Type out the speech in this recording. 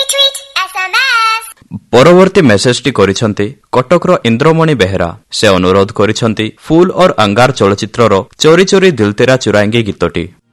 ପରବର୍ତ୍ତୀ ମେସେଜଟି କରିଛନ୍ତି କଟକର ଇନ୍ଦ୍ରମଣି ବେହେରା। ସେ ଅନୁରୋଧ କରିଛନ୍ତି ଫୁଲ ଅର୍ ଅଙ୍ଗାର ଚଳଚ୍ଚିତ୍ରର ଚୋରି ଚୋରି ଦିଲ ତେରା ଚୁରାଏଙ୍ଗେ ଗୀତଟି।